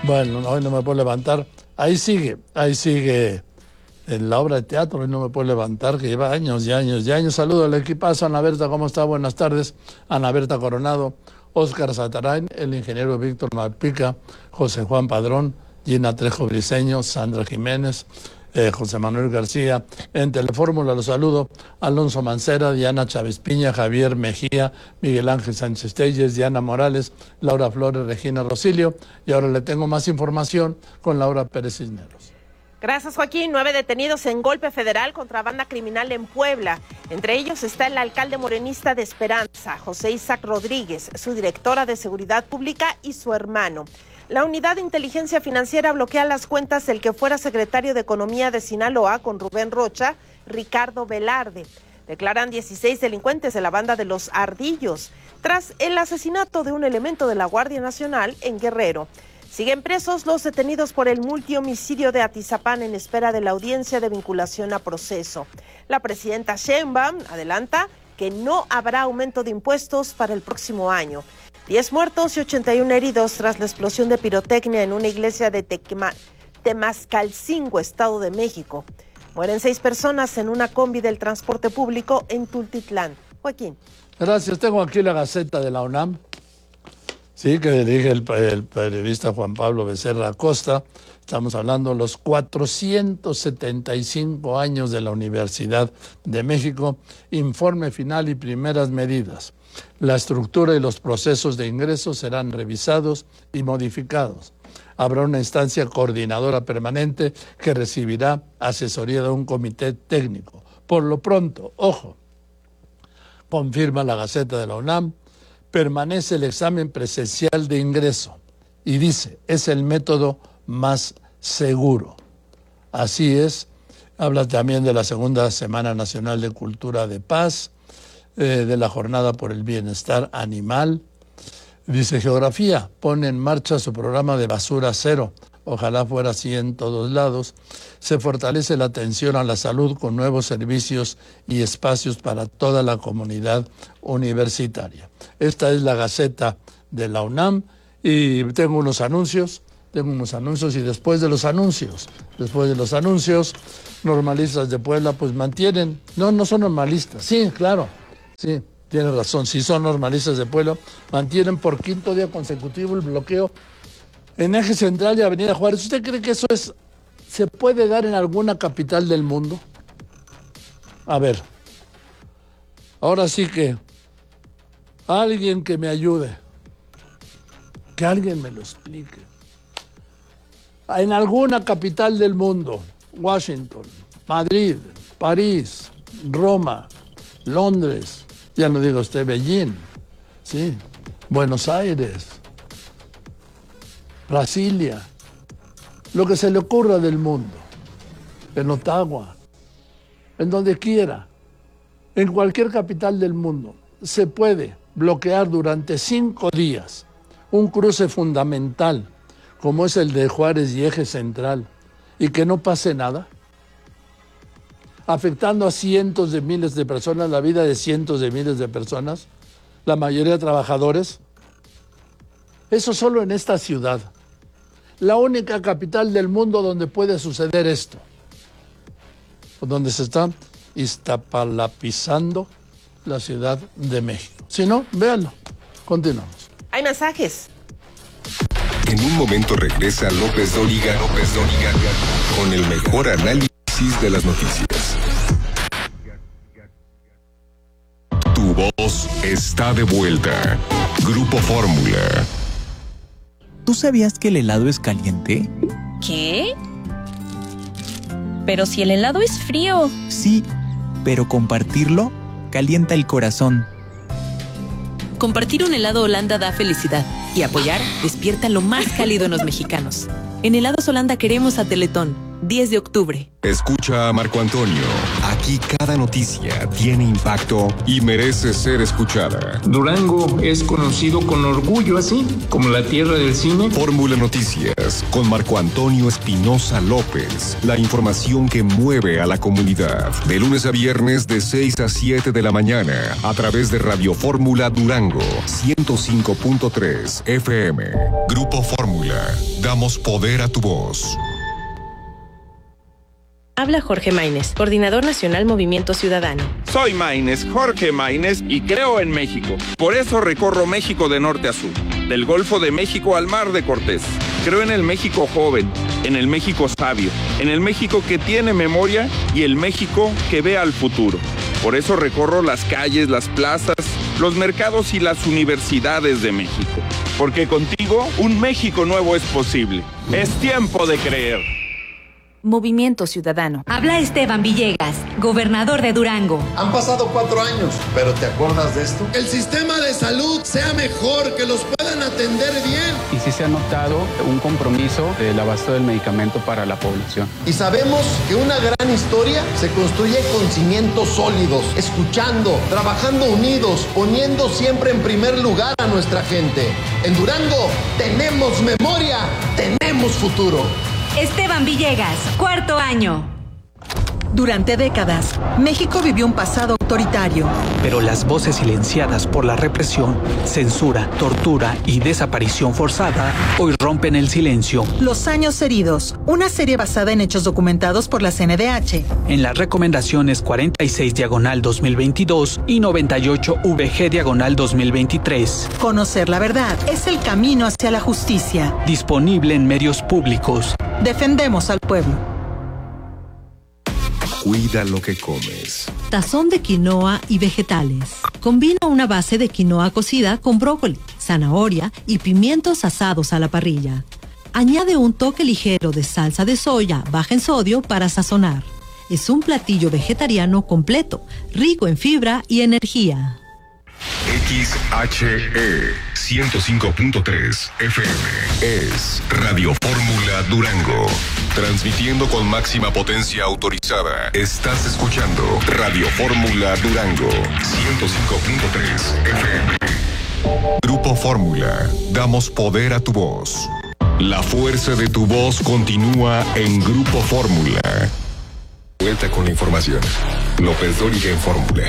Bueno, hoy no me puedo levantar. Ahí sigue en la obra de teatro, hoy no me puedo levantar, que lleva años y años y años. Saludo al equipazo. Ana Berta, ¿cómo está? Buenas tardes. Ana Berta Coronado, Óscar Satarain, el ingeniero Víctor Malpica, José Juan Padrón, Gina Trejo Briceño, Sandra Jiménez, José Manuel García. En Telefórmula los saludo: Alonso Mancera, Diana Chávez Piña, Javier Mejía, Miguel Ángel Sánchez Telles, Diana Morales, Laura Flores, Regina Rosilio. Y ahora le tengo más información con Laura Pérez Cisneros. Gracias, Joaquín. 9 detenidos en golpe federal contra banda criminal en Puebla. Entre ellos está el alcalde morenista de Esperanza, José Isaac Rodríguez, su directora de Seguridad Pública y su hermano. La Unidad de Inteligencia Financiera bloquea las cuentas del que fuera secretario de Economía de Sinaloa con Rubén Rocha, Ricardo Velarde. Declaran 16 delincuentes de la banda de los Ardillos, tras el asesinato de un elemento de la Guardia Nacional en Guerrero. Siguen presos los detenidos por el multihomicidio de Atizapán en espera de la audiencia de vinculación a proceso. La presidenta Sheinbaum adelanta que no habrá aumento de impuestos para el próximo año. 10 muertos y 81 heridos tras la explosión de pirotecnia en una iglesia de Temascalcingo, Estado de México. Mueren 6 personas en una combi del transporte público en Tultitlán. Joaquín. Gracias. Tengo aquí la Gaceta de la UNAM. Sí, que dirige el periodista Juan Pablo Becerra Acosta. Estamos hablando de los 475 años de la Universidad de México. Informe final y primeras medidas. La estructura y los procesos de ingreso serán revisados y modificados. Habrá una instancia coordinadora permanente que recibirá asesoría de un comité técnico. Por lo pronto, ojo, confirma la Gaceta de la UNAM, permanece el examen presencial de ingreso y dice, es el método más seguro. Así es, habla también de la Segunda Semana Nacional de Cultura de Paz, de la Jornada por el Bienestar Animal. Dice, Geografía pone en marcha su programa de basura cero. Ojalá fuera así en todos lados. Se fortalece la atención a la salud con nuevos servicios y espacios para toda la comunidad universitaria. Esta es la Gaceta de la UNAM y tengo unos anuncios y después de los anuncios, normalistas de Puebla pues mantienen, no son normalistas, sí, claro, sí, tiene razón, sí son normalistas de Puebla, mantienen por 5º día consecutivo el bloqueo en Eje Central y Avenida Juárez. ¿Usted cree que eso se puede dar en alguna capital del mundo? A ver, ahora sí que alguien que me ayude, que alguien me lo explique. En alguna capital del mundo, Washington, Madrid, París, Roma, Londres, ya no diga usted Beijing, sí, Buenos Aires, Brasilia, lo que se le ocurra del mundo, en Ottawa, en donde quiera, en cualquier capital del mundo, se puede bloquear durante 5 días un cruce fundamental como es el de Juárez y Eje Central y que no pase nada, afectando a cientos de miles de personas, la vida de cientos de miles de personas, la mayoría trabajadores. Eso solo en esta ciudad, la única capital del mundo donde puede suceder esto, donde se está iztapalapizando la Ciudad de México. Si no, véanlo. Continuamos. Hay mensajes. En un momento regresa López Dóriga con el mejor análisis de las noticias. Tu voz está de vuelta. Grupo Fórmula. ¿Tú sabías que el helado es caliente? ¿Qué? Pero si el helado es frío. Sí, pero compartirlo calienta el corazón. Compartir un helado Holanda da felicidad y apoyar despierta lo más cálido en los mexicanos. En Helados Holanda queremos a Teletón. 10 de octubre. Escucha a Marco Antonio. Aquí cada noticia tiene impacto y merece ser escuchada. Durango es conocido con orgullo así, como la tierra del cine. Fórmula Noticias con Marco Antonio Espinosa López. La información que mueve a la comunidad. De lunes a viernes de 6 a 7 de la mañana a través de Radio Fórmula Durango 105.3 FM. Grupo Fórmula. Damos poder a tu voz. Habla Jorge Maínez, coordinador nacional Movimiento Ciudadano. Soy Maínez, Jorge Maínez, y creo en México. Por eso recorro México de norte a sur, del Golfo de México al Mar de Cortés. Creo en el México joven, en el México sabio, en el México que tiene memoria y el México que ve al futuro. Por eso recorro las calles, las plazas, los mercados y las universidades de México. Porque contigo un México nuevo es posible. Es tiempo de creer. Movimiento Ciudadano. Habla Esteban Villegas, gobernador de Durango. Han pasado 4 años, pero ¿te acuerdas de esto? El sistema de salud sea mejor, que los puedan atender bien. Y sí se ha notado un compromiso del abasto del medicamento para la población. Y sabemos que una gran historia se construye con cimientos sólidos, escuchando, trabajando unidos, poniendo siempre en primer lugar a nuestra gente. En Durango tenemos memoria, tenemos futuro. Esteban Villegas, 4º año. Durante décadas, México vivió un pasado autoritario. Pero las voces silenciadas por la represión, censura, tortura y desaparición forzada hoy rompen el silencio. Los años heridos, una serie basada en hechos documentados por la CNDH. En las recomendaciones 46/2022 y 98/VG/2023. Conocer la verdad es el camino hacia la justicia. Disponible en medios públicos. Defendemos al pueblo. Cuida lo que comes. Tazón de quinoa y vegetales. Combina una base de quinoa cocida con brócoli, zanahoria y pimientos asados a la parrilla. Añade un toque ligero de salsa de soya baja en sodio para sazonar. Es un platillo vegetariano completo, rico en fibra y energía. XHE 105.3 FM es Radio Fórmula Durango. Transmitiendo con máxima potencia autorizada. Estás escuchando Radio Fórmula Durango 105.3 FM. Grupo Fórmula. Damos poder a tu voz. La fuerza de tu voz continúa en Grupo Fórmula. Vuelta con la información. López Dóriga en Fórmula.